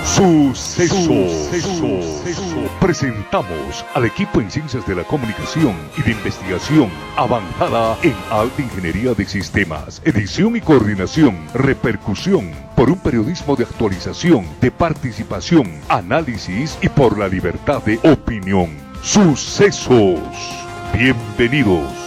Sucesos. Presentamos al equipo en Ciencias de la Comunicación y de Investigación avanzada en Alta Ingeniería de Sistemas, edición y coordinación, repercusión, por un periodismo de actualización, de participación, análisis y por la libertad de opinión. Sucesos. Bienvenidos.